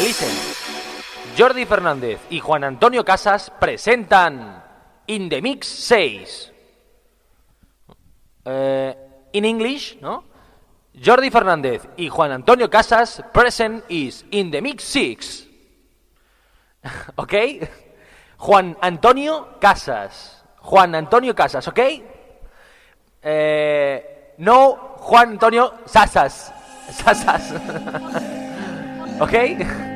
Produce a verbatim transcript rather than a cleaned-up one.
listen. Jordi Fernández y Juan Antonio Casas presentan In the Mix seis. Uh, in English, ¿no? Jordi Fernández y Juan Antonio Casas present is In the Mix six. ¿Ok? Juan Antonio Casas. Juan Antonio Casas, ¿ok? Eh, no Juan Antonio Sasas. Sasas. ¿Ok?